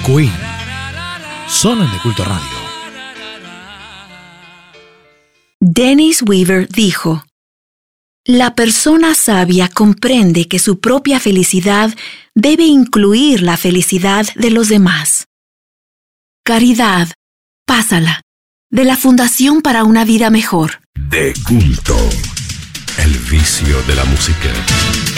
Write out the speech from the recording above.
Queen. Sonan de Culto Radio. Dennis Weaver dijo: la persona sabia comprende que su propia felicidad debe incluir la felicidad de los demás. Caridad, pásala, de la Fundación para una Vida Mejor. De Culto, el vicio de la música.